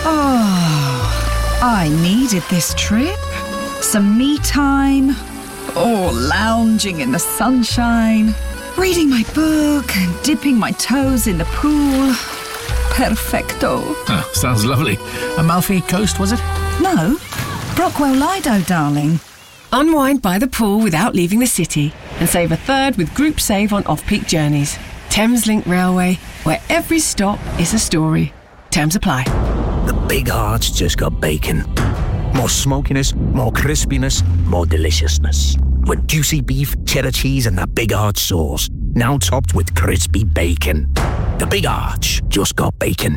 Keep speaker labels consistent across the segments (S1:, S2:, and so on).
S1: Oh, I needed this trip. Some me time. Oh, lounging in the sunshine. Reading my book and dipping my toes in the pool. Perfecto.
S2: Oh, sounds lovely. Amalfi Coast, was it?
S1: No, Brockwell Lido, darling.
S3: Unwind by the pool without leaving the city and save a third with Group Save on off-peak journeys. Thameslink Railway, where every stop is a story. Terms apply.
S4: The Big Arch just got bacon. More smokiness, more crispiness, more deliciousness. With juicy beef, cheddar cheese and that Big Arch sauce. Now topped with crispy bacon. The Big Arch just got bacon.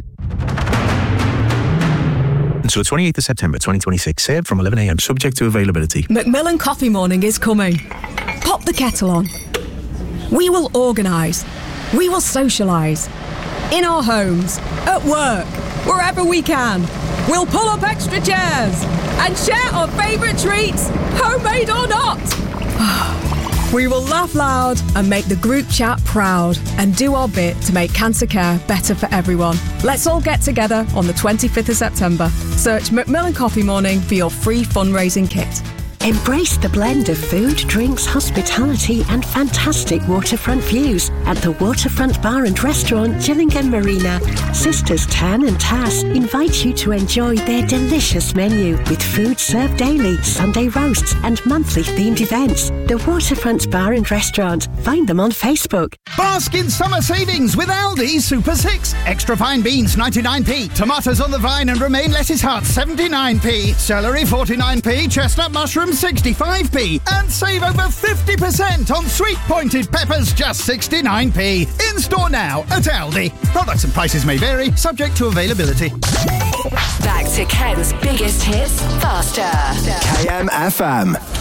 S5: Until the 28th of September 2026, served from 11 a.m, subject to availability.
S6: Macmillan Coffee Morning is coming. Pop the kettle on. We will organise. We will socialise. In our homes, at work, wherever we can. We'll pull up extra chairs and share our favourite treats, homemade or not. We will laugh loud and make the group chat proud and do our bit to make cancer care better for everyone. Let's all get together on the 25th of September. Search Macmillan Coffee Morning for your free fundraising kit.
S7: Embrace the blend of food, drinks, hospitality and fantastic waterfront views at the Waterfront Bar and Restaurant, Gillingham Marina. Sisters Tan and Tass invite you to enjoy their delicious menu with food served daily, Sunday roasts and monthly themed events. The Waterfront Bar and Restaurant. Find them on Facebook.
S8: Bask in summer savings with Aldi Super 6. Extra fine beans 99p, tomatoes on the vine and romaine lettuce hearts 79p, celery 49p, chestnut mushrooms 65p, and save over 50% on sweet pointed peppers just 69p. In store now at Aldi. Products and prices may vary, subject to availability.
S9: Back to Ken's biggest hits faster.
S10: KMFM.